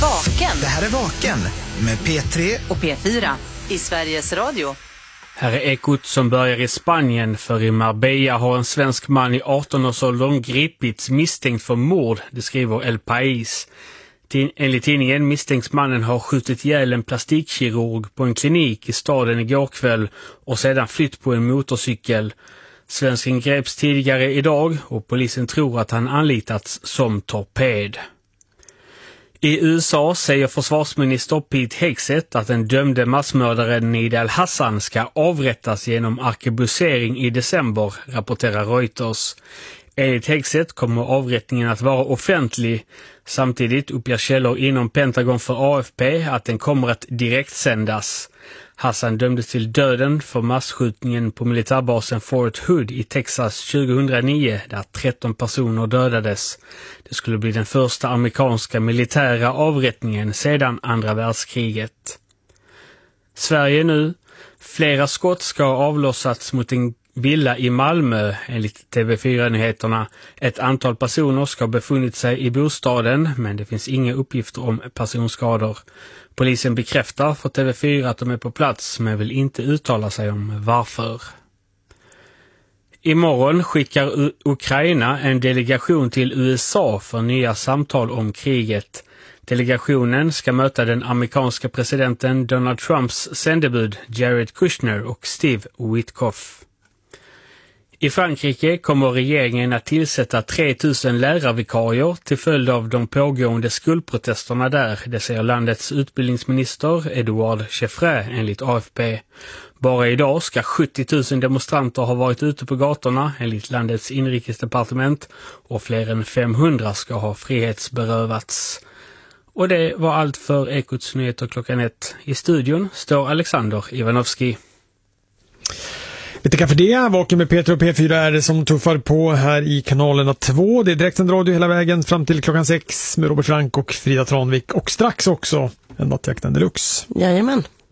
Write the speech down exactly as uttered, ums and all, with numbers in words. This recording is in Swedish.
Vaken. Det här är Vaken med P tre och P fyra i Sveriges Radio. Här är ekot som börjar i Spanien, för i Marbella har en svensk man i arton-årsåldern gripits misstänkt för mord, det skriver El País. Enligt tidningen misstänks mannen ha skjutit ihjäl en plastikkirurg på en klinik i staden igår kväll och sedan flytt på en motorcykel. Svensken greps tidigare idag och polisen tror att han anlitats som torped. I U S A säger försvarsminister Pete Hegseth att den dömde massmördaren Nidal Hassan ska avrättas genom arkebusering i december, rapporterar Reuters. Enligt Hegseth kommer avrättningen att vara offentlig. Samtidigt uppger källor inom Pentagon för A F P att den kommer att direkt sändas. Hassan dömdes till döden för massskjutningen på militärbasen Fort Hood i Texas tjugohundranio där tretton personer dödades. Det skulle bli den första amerikanska militära avrättningen sedan andra världskriget. Sverige nu. Flera skott ska ha avlossats mot en villa i Malmö enligt T V fyra-nyheterna. Ett antal personer ska ha befunnit sig i bostaden, men det finns inga uppgifter om personskador. Polisen bekräftar för T V fyra att de är på plats, men vill inte uttala sig om varför. Imorgon skickar U- Ukraina en delegation till U S A för nya samtal om kriget. Delegationen ska möta den amerikanska presidenten Donald Trumps sändebud Jared Kushner och Steve Witkoff. I Frankrike kommer regeringen att tillsätta tre tusen lärarvikarier till följd av de pågående skolprotesterna där, det säger landets utbildningsminister Edouard Chevré enligt A F P. Bara idag ska sjuttio tusen demonstranter ha varit ute på gatorna enligt landets inrikesdepartement och fler än femhundra ska ha frihetsberövats. Och det var allt för Ekots nyheter klockan ett. I studion står Alexander Ivanovski. Vi tackar för det. Vaken med P tre och P fyra är det som tuffar på här i kanalerna två. Det är direktsänd radio hela vägen fram till klockan sex med Robert Frank och Frida Tranvik. Och strax också en nattjakten deluxe. Jajamän.